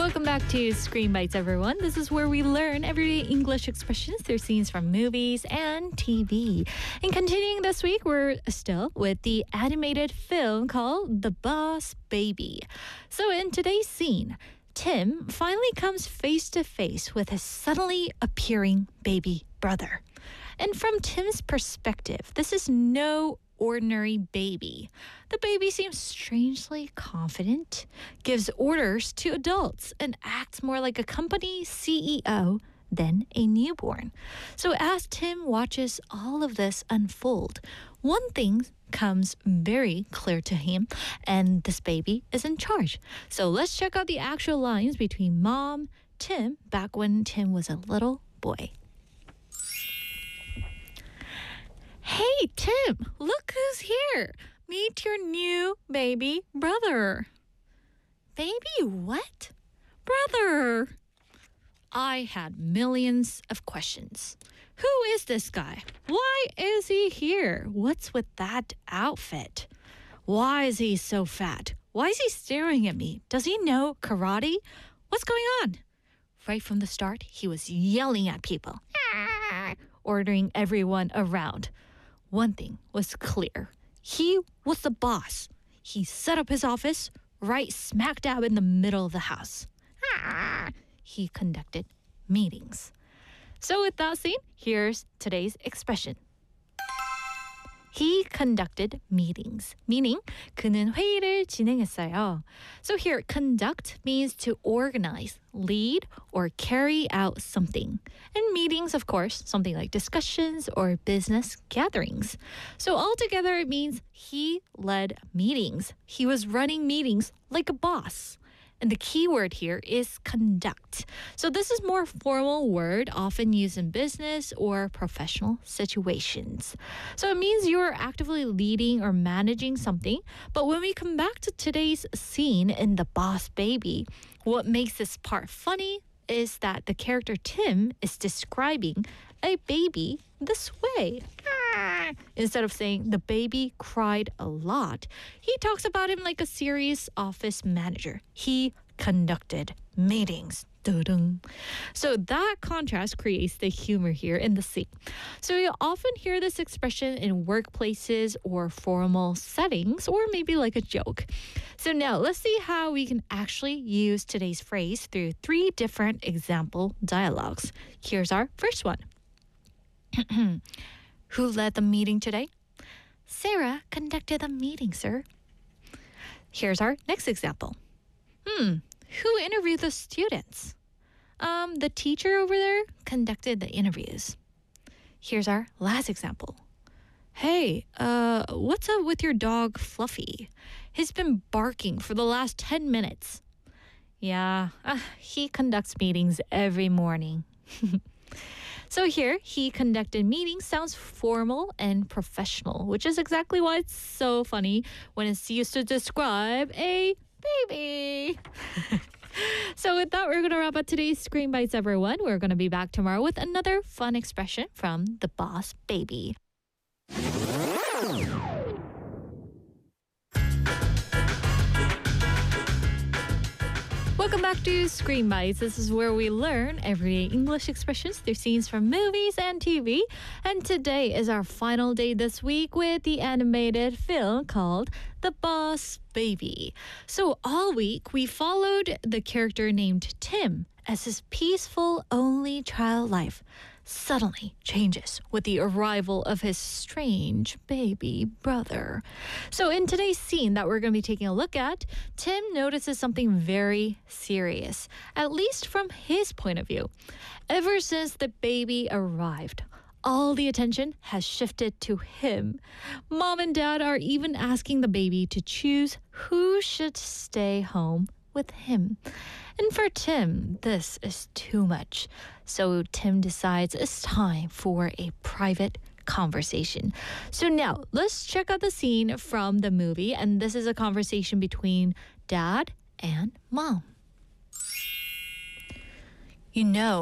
Welcome back to Screen Bites, everyone. This is where we learn everyday English expressions through scenes from movies and TV. And continuing this week, we're still with the animated film called The Boss Baby. So in today's scene, Tim finally comes face to face with his suddenly appearing baby brother. And from Tim's perspective, this is no ordinary baby. The baby seems strangely confident, gives orders to adults, and acts more like a company CEO than a newborn. So as Tim watches all of this unfold, one thing comes very clear to him, and this baby is in charge. So let's check out the actual lines between Mom, Tim, back when Tim was a little boy. Hey, Tim, look who's here. Meet your new baby brother. Baby what? Brother. I had millions of questions. Who is this guy? Why is he here? What's with that outfit? Why is he so fat? Why is he staring at me? Does he know karate? What's going on? Right from the start, he was yelling at people, ordering everyone around. One thing was clear. He was the boss. He set up his office right smack dab in the middle of the house. He conducted meetings. So with that scene, here's today's expression. He conducted meetings, meaning 그는 회의를 진행했어요. So here, conduct means to organize, lead, or carry out something. And meetings, of course, something like discussions or business gatherings. So altogether, it means he led meetings. He was running meetings like a boss. And the key word here is conduct. So this is more formal word often used in business or professional situations. So it means you're actively leading or managing something. But when we come back to today's scene in The Boss Baby, what makes this part funny is that the character Tim is describing a baby this way. Instead of saying the baby cried a lot, he talks about him like a serious office manager. He conducted meetings. Dun-dun. So that contrast creates the humor here in the scene. So you often hear this expression in workplaces or formal settings, or maybe like a joke. So now let's see how we can actually use today's phrase through 3 different example dialogues. Here's our first one. Who led the meeting today? Sarah conducted the meeting, sir. Here's our next example. Who interviewed the students? The teacher over there conducted the interviews. Here's our last example. Hey, what's up with your dog Fluffy? He's been barking for the last 10 minutes. Yeah, he conducts meetings every morning. So here, he conducted meetings sounds formal and professional, which is exactly why it's so funny when it's used to describe a baby. So with that, we're going to wrap up today's Screen Bites, everyone. We're going to be back tomorrow with another fun expression from The Boss Baby. Welcome back to Screen Bites. This is where we learn everyday English expressions through scenes from movies and TV. And today is our final day this week with the animated film called The Boss Baby. So all week, we followed the character named Tim as his peaceful only child life suddenly changes with the arrival of his strange baby brother. So in today's scene that we're going to be taking a look at, Tim notices something very serious, at least from his point of view. Ever since the baby arrived, all the attention has shifted to him. Mom and Dad are even asking the baby to choose who should stay home with him. And for Tim, this is too much. So Tim decides it's time for a private conversation. So now, let's check out the scene from the movie. And this is a conversation between Dad and Mom. You know,